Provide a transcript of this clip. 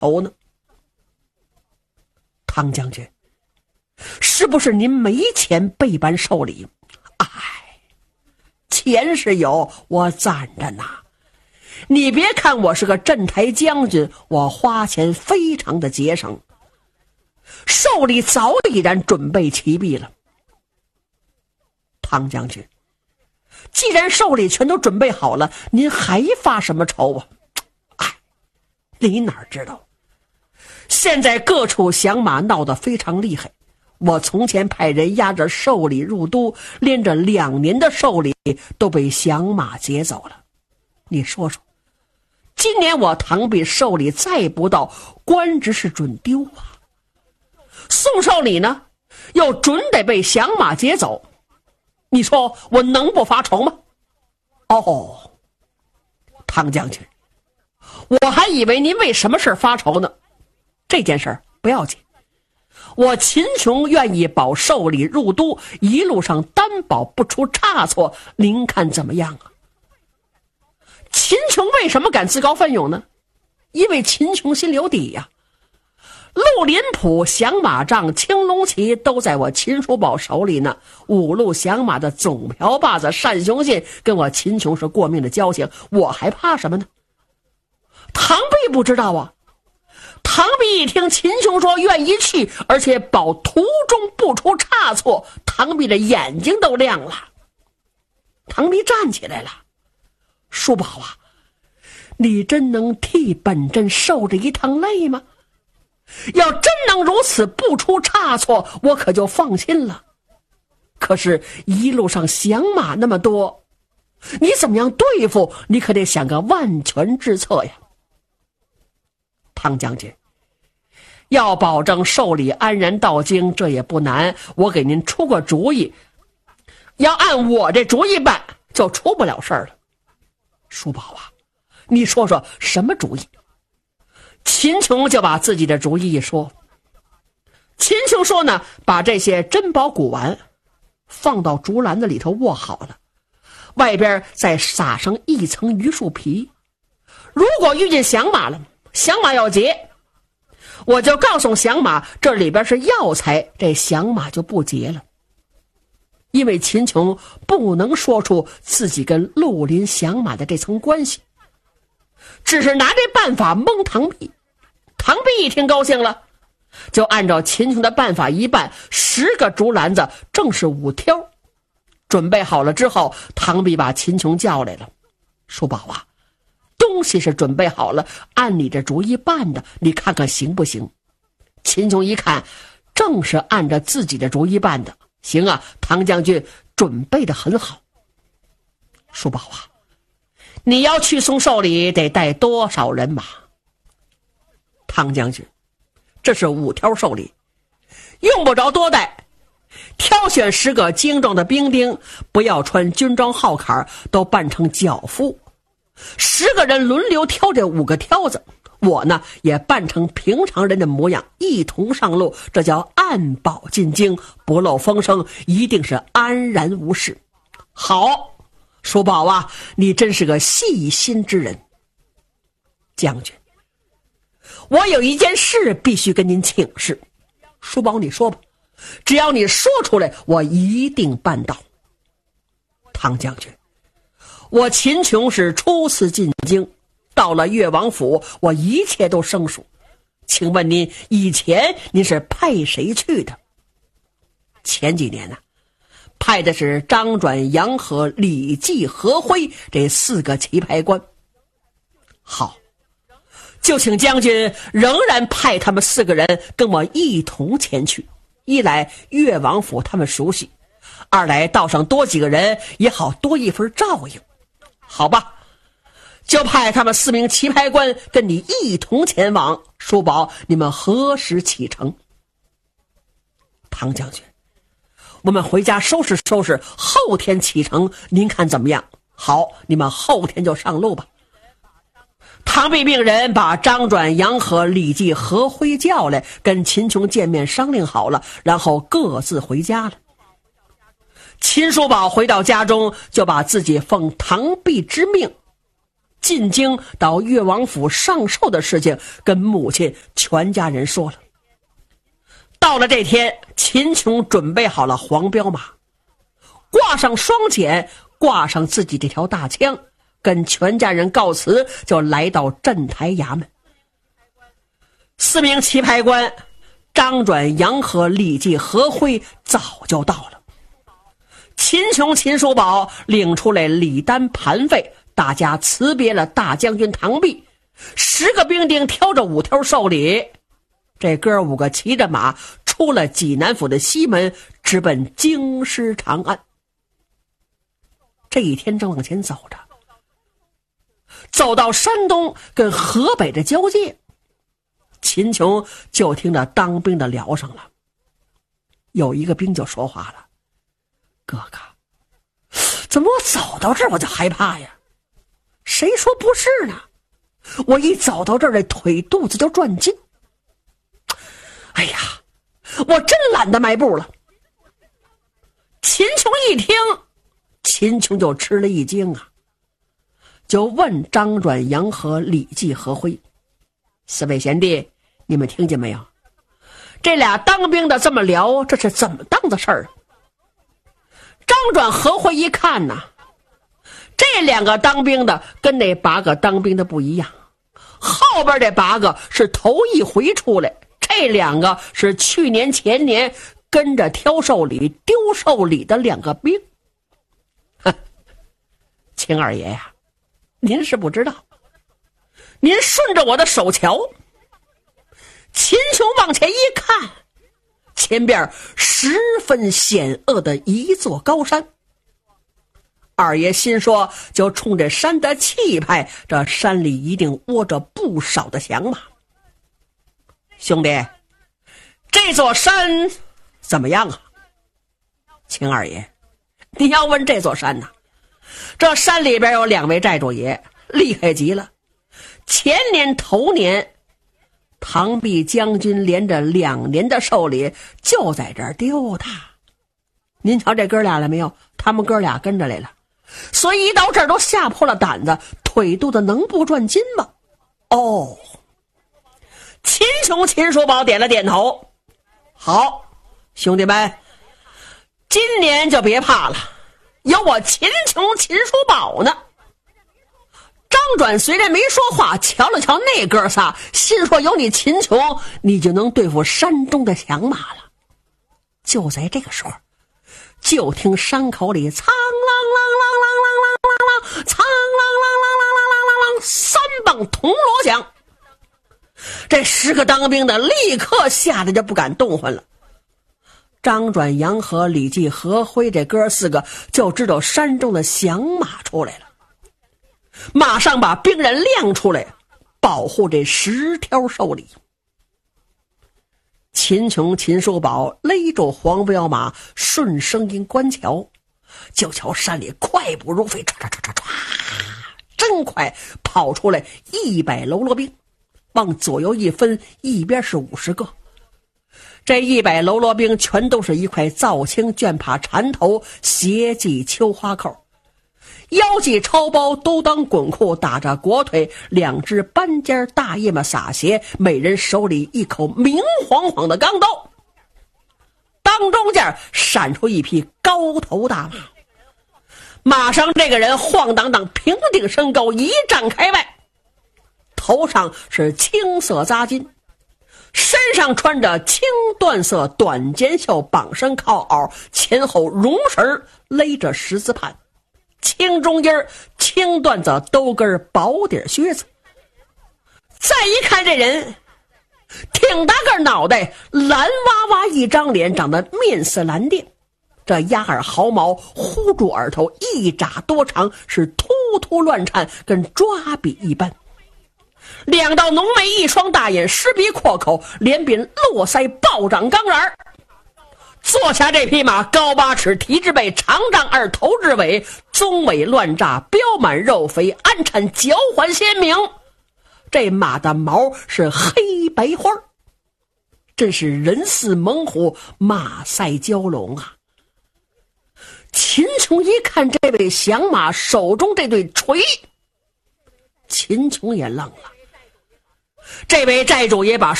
仇呢？唐将军，是不是您没钱备办寿礼？哎，钱是有，我攒着呢。你别看我是个镇台将军，我花钱非常的节省。寿礼早已然准备齐备了。唐将军，既然寿礼全都准备好了，您还发什么愁啊？哎，你哪知道，现在各处响马闹得非常厉害。我从前派人押着寿礼入都，连着2年的寿礼都被响马劫走了。你说说，今年我唐弼寿礼再不到，官职是准丢啊。送寿礼呢，又准得被响马劫走。你说我能不发愁吗？哦，唐将军，我还以为您为什么事发愁呢。这件事不要紧，我秦琼愿意保寿礼入都，一路上担保不出差错，您看怎么样啊？秦琼为什么敢自告奋勇呢？因为秦琼心里有底呀。陆林甫、响马帐、青龙旗都在我秦叔宝手里呢。五路响马的总瓢把子单雄信跟我秦琼是过命的交情，我还怕什么呢？唐弼不知道啊。唐弼一听秦琼说愿意去，而且保途中不出差错，唐弼的眼睛都亮了。唐弼站起来了，叔宝啊，你真能替本镇受这一趟累吗？要真能如此不出差错，我可就放心了。可是一路上响马那么多，你怎么样对付？你可得想个万全之策呀。唐将军，要保证寿礼安然到京，这也不难，我给您出个主意。要按我这主意办，就出不了事儿了。叔宝啊，你说说什么主意？秦琼就把自己的主意一说。秦琼说呢，把这些珍宝古玩放到竹篮子里头握好了，外边再撒上一层榆树皮。如果遇见响马了，响马要劫，我就告诉响马这里边是药材，这响马就不劫了。因为秦琼不能说出自己跟绿林响马的这层关系，只是拿这办法蒙唐弼。唐弼一听高兴了，就按照秦琼的办法一办，10个竹篮子正是5挑。准备好了之后，唐弼把秦琼叫来了。叔宝啊，东西是准备好了，按你这主意办的，你看看行不行？秦琼一看，正是按照自己的主意办的。行啊，唐将军准备得很好。叔宝啊，你要去送寿礼得带多少人马？唐将军，这是5挑寿礼，用不着多带，挑选10个精壮的兵丁，不要穿军装号坎，都扮成脚夫，10个人轮流挑这5个挑子，我呢也扮成平常人的模样，一同上路，这叫暗保进京，不露风声，一定是安然无事。好，叔宝啊，你真是个细心之人。将军，我有一件事必须跟您请示。叔宝，你说吧，只要你说出来，我一定办到。唐将军，我秦琼是初次进京，到了越王府，我一切都生疏。请问您以前您是派谁去的？前几年呢，派的是张转、杨和、李继、何辉这4个棋牌官。好，就请将军仍然派他们4个人跟我一同前去。一来越王府他们熟悉，二来道上多几个人也好多一份照应。好吧，就派他们4名棋牌官跟你一同前往。叔宝，你们何时启程？唐将军，我们回家收拾收拾，后天启程，您看怎么样？好，你们后天就上路吧。唐弼命人把张转、杨和、李继、何辉叫来，跟秦琼见面商量好了，然后各自回家了。秦叔宝回到家中，就把自己奉唐弼之命进京到越王府上寿的事情跟母亲全家人说了。到了这天，秦琼准备好了黄骠马，挂上双锏，挂上自己这条大枪，跟全家人告辞，就来到镇台衙门。4名棋牌官张转、杨和、李继、何辉早就到了。秦琼、秦叔宝领出来礼单盘费，大家辞别了大将军唐弼，10个兵丁挑着5条寿礼，这哥5个骑着马出了济南府的西门，直奔京师长安。这一天正往前走着，走到山东跟河北的交界，秦琼就听着当兵的聊上了。有一个兵就说话了：“哥哥，怎么我走到这儿我就害怕呀？谁说不是呢？我一走到这儿，这腿肚子就转筋。哎呀，我真懒得迈步了。”秦琼一听，秦琼就吃了一惊啊，就问张转、杨和、李继、何辉：“4位贤弟，你们听见没有？这俩当兵的这么聊，这是怎么当的事儿？”张转、何辉一看呐，这2个当兵的跟那8个当兵的不一样，后边这8个是头一回出来，这2个是去年前年跟着挑寿礼丢寿礼的2个兵。秦二爷呀，您是不知道，您顺着我的手瞧。秦琼往前一看，前边十分险恶的一座高山。二爷心说，就冲这山的气派，这山里一定窝着不少的响马。兄弟，这座山怎么样啊？秦二爷，你要问这座山呢，这山里边有2位寨主爷，厉害极了。前年头年，唐弼将军连着2年的寿礼就在这儿丢的。您瞧这哥俩了没有？他们哥俩跟着来了，所以一到这儿都吓破了胆子，腿肚子能不转筋吗？哦，秦琼、秦叔宝点了点头。好，兄弟们，今年就别怕了，有我秦琼、秦叔宝呢。张转虽然没说话，瞧了瞧那哥仨，心说有你秦琼，你就能对付山中的响马了。就在这个时候，就听山口里苍啷啷啷啷啷啷啷啷，苍啷啷啷啷啷啷啷，3棒铜锣响。这10个当兵的立刻吓得就不敢动弹了。张转、杨和、李继、何辉这哥4个就知道山中的响马出来了，马上把兵人亮出来，保护这10条寿礼。秦琼、秦叔宝勒住黄骠马，顺声音观瞧，就瞧山里快步如飞，唰唰唰唰唰，真快跑出来100喽啰兵，往左右一分，一边是50个。这100喽啰兵全都是一块皂青绢帕缠头，斜系秋花扣，腰系超包，都当滚裤，打着裹腿，2只斑尖大叶子撒鞋，每人手里一口明晃晃的钢刀。当中间闪出一匹高头大马，马上这个人晃荡荡，平顶身高1丈开外，头上是青色扎巾，身上穿着青缎色短肩袖绑身靠袄，前后绒绳勒着10字盘，青中间青缎子兜根薄底靴子。再一看这人，挺大个脑袋，蓝哇哇一张脸，长得面似蓝靛，这鸭耳毫毛糊住耳头，一拃多长，是突突乱颤，跟抓笔一般。2道浓眉，一双大眼，狮鼻阔口，脸鬓络腮，暴长钢髯。坐下这匹马高8尺，蹄之背，长丈2，头至尾，鬃尾乱炸，膘满肉肥，鞍产脚环鲜明。这马的毛是黑白花，真是人似猛虎，马赛蛟龙啊。秦琼一看这位响马手中这对锤， 秦琼也愣了。这位债主也把